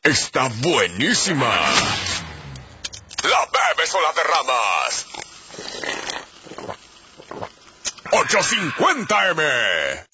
Está buenísima. ¿La bebes o la derramas? 850M.